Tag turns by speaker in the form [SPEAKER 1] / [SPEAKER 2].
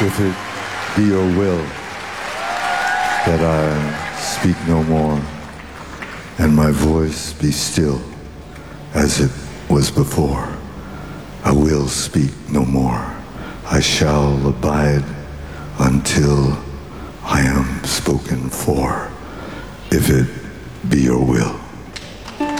[SPEAKER 1] If it be your will that I speak no more, and my voice be still as it was before, I will speak no more. I shall abide until I am spoken for, if it be your will.